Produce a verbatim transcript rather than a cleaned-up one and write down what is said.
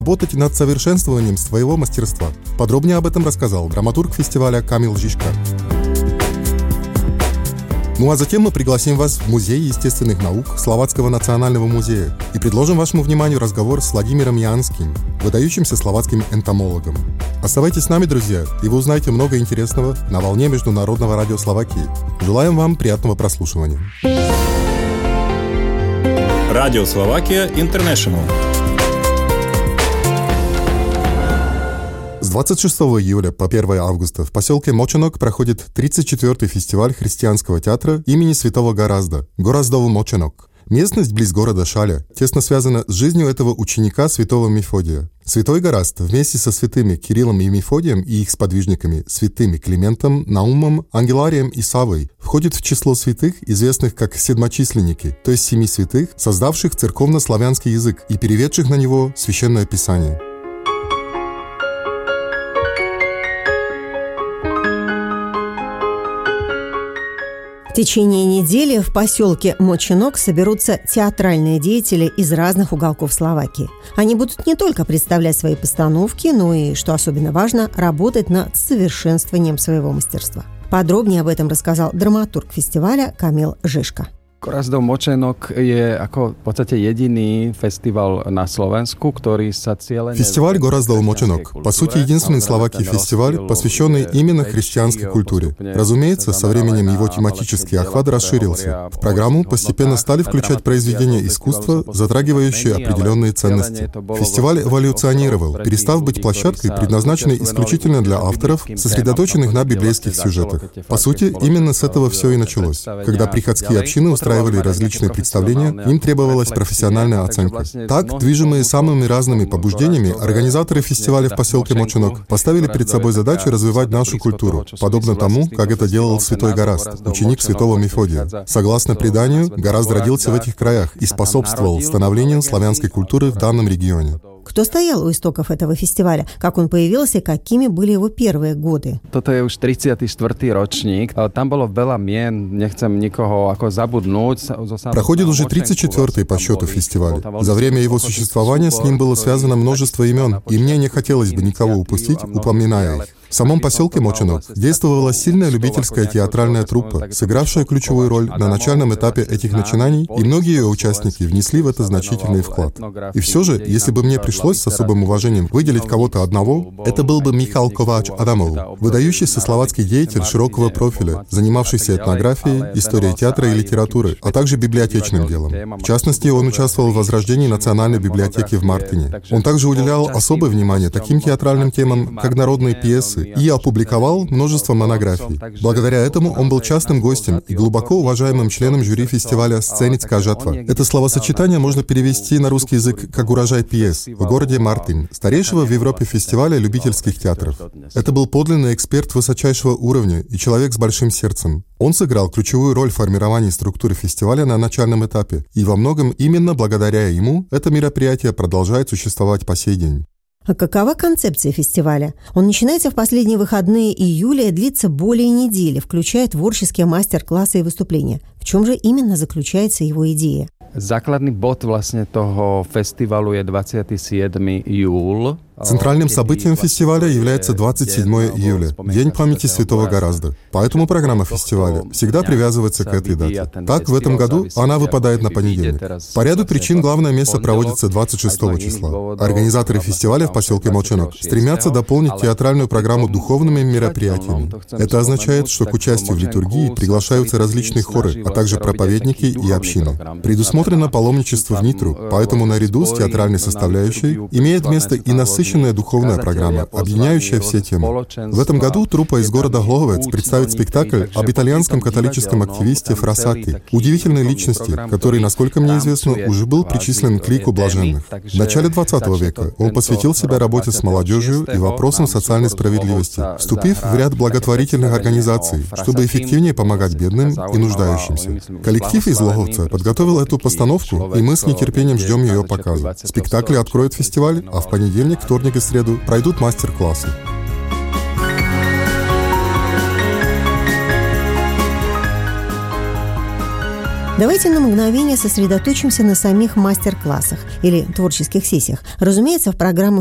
работать над совершенствованием своего мастерства. Подробнее об этом рассказал драматург фестиваля Камил Жишка. Ну а затем мы пригласим вас в Музей естественных наук Словацкого национального музея и предложим вашему вниманию разговор с Владимиром Янским, выдающимся словацким энтомологом. Оставайтесь с нами, друзья, и вы узнаете много интересного на волне Международного радио Словакии. Желаем вам приятного прослушивания. Радио Словакия Интернешнл. С двадцать шестого июля по первое августа в поселке Моченок проходит тридцать четвёртый фестиваль христианского театра имени Святого Горазда Гораздов Моченок. Местность близ города Шаля тесно связана с жизнью этого ученика святого Мефодия. Святой Горазд вместе со святыми Кириллом и Мефодием и их сподвижниками святыми Климентом, Наумом, Ангеларием и Савой входит в число святых, известных как седмочисленники, то есть семи святых, создавших церковно-славянский язык и переведших на него Священное Писание. В течение недели в поселке Моченок соберутся театральные деятели из разных уголков Словакии. Они будут не только представлять свои постановки, но и, что особенно важно, работать над совершенствованием своего мастерства. Подробнее об этом рассказал драматург фестиваля Камил Жишка. Gorazdov Močenok je ako v podstate jediný festival na Slovensku, ktorý sa cieľene... Фестиваль Гораздов Моченок, по сути, единственный в Словакии фестиваль, посвященный именно христианской культуре. Разумеется, со временем его тематический охват расширился. В программу постепенно стали включать произведения искусства, затрагивающие определенные ценности. Фестиваль эволюционировал, перестав быть площадкой, предназначенной исключительно для авторов, сосредоточенных на библейских сюжетах. По сути, именно с этого все и началось. Когда приходские общины устраивали различные представления, им требовалась профессиональная оценка. Так, движимые самыми разными побуждениями, организаторы фестиваля в поселке Моченок поставили перед собой задачу развивать нашу культуру, подобно тому, как это делал святой Горазд, ученик святого Мефодия. Согласно преданию, Горазд родился в этих краях и способствовал становлению славянской культуры в данном регионе. Кто стоял у истоков этого фестиваля, как он появился и какими были его первые годы? Toto je už tridsiaty štvrtý ročník. Tam bolo veľa mien, nechcem nikoho ako zabudnúť. Проходит уже тридцать четвёртый по счету фестиваль. За время его существования с ним было связано множество имен, и мне не хотелось бы никого упустить, упоминая их. В самом поселке Моченок действовала сильная любительская театральная труппа, сыгравшая ключевую роль на начальном этапе этих начинаний, и многие ее участники внесли в это значительный вклад. И все же, если бы мне пришлось с особым уважением выделить кого-то одного, это был бы Михал Ковач Адамов, выдающийся словацкий деятель широкого профиля, занимавшийся этнографией, историей театра и литературы, а также библиотечным делом. В частности, он участвовал в возрождении Национальной библиотеки в Мартине. Он также уделял особое внимание таким театральным темам, как народные пьесы, и опубликовал множество монографий. Благодаря этому он был частым гостем и глубоко уважаемым членом жюри фестиваля «Сценицкая жатва». Это словосочетание можно перевести на русский язык как «урожай пьес» в городе Мартин, старейшего в Европе фестиваля любительских театров. Это был подлинный эксперт высочайшего уровня и человек с большим сердцем. Он сыграл ключевую роль в формировании структуры фестиваля на начальном этапе, и во многом именно благодаря ему это мероприятие продолжает существовать по сей день. А какова концепция фестиваля? Он начинается в последние выходные июля и длится более недели, включая творческие мастер-классы и выступления. В чем же именно заключается его идея? Základný bod vlastne toho festivalu je dvadsiateho siedmeho júla. Центральным событием фестиваля является двадцать седьмое июля, День памяти Святого Горазда. Поэтому программа фестиваля всегда привязывается к этой дате. Так, в этом году она выпадает на понедельник. По ряду причин главное место проводится двадцать шестого числа. Организаторы фестиваля в поселке Моченок стремятся дополнить театральную программу духовными мероприятиями. Это означает, что к участию в литургии приглашаются различные хоры, а также проповедники и общины. Предусмотрено паломничество в Нитру, поэтому наряду с театральной составляющей имеет место и насыщенная духовная программа, объединяющая все темы. В этом году труппа из города Гловец представит спектакль об итальянском католическом активисте Фрассати, удивительной личности, который, насколько мне известно, уже был причислен к лику блаженных. В начале двадцатого века он посвятил себя работе с молодежью и вопросам социальной справедливости, вступив в ряд благотворительных организаций, чтобы эффективнее помогать бедным и нуждающимся. Коллектив из Логовца подготовил эту постановку, и мы с нетерпением ждем ее показа. Спектакли откроют фестиваль, а в понедельник, вторник и среду пройдут мастер-классы. Давайте на мгновение сосредоточимся на самих мастер-классах или творческих сессиях. Разумеется, в программу